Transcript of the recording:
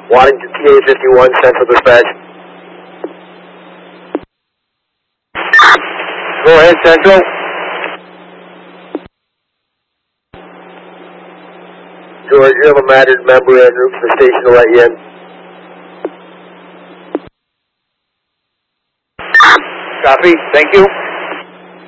Waddington TA-51, Central Dispatch. Go ahead, Central. George, you have a mattered member en route to the station to let you in. Copy, thank you.